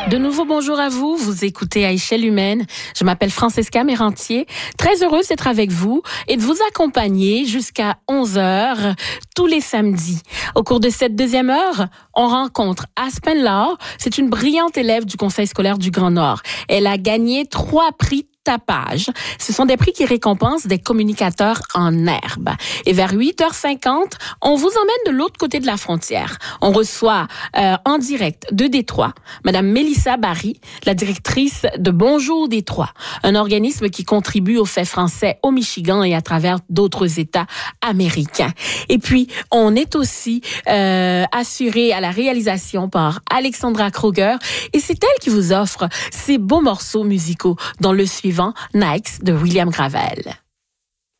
De nouveau, bonjour à vous. Vous écoutez À échelle humaine. Je m'appelle Francesca Mérantier. Très heureuse d'être avec vous et de vous accompagner jusqu'à 11h tous les samedis. Au cours de cette deuxième heure, on rencontre Aspen Laure. C'est une brillante élève du Conseil scolaire du Grand Nord. Elle a gagné 3 prix tapage. Ce sont des prix qui récompensent des communicateurs en herbe. Et vers 8h50, on vous emmène de l'autre côté de la frontière. On reçoit en direct de Détroit Madame Mélissa Barry, la directrice de Bonjour Détroit, un organisme qui contribue aux faits français au Michigan et à travers d'autres États américains. Et puis, on est aussi assuré à la réalisation par Alexandra Kruger et c'est elle qui vous offre ces beaux morceaux musicaux, dont le suivant, Nikes de William Gravel.